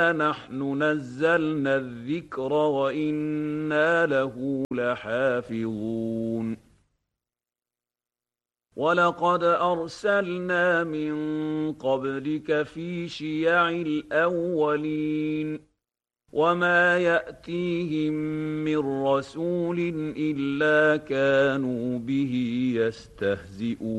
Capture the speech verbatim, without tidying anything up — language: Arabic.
نحن نزلنا الذكر وإنا له لحافظون ولقد أرسلنا من قبلك في شيع الأولين وما يأتيهم من رسول إلا كانوا به يستهزئون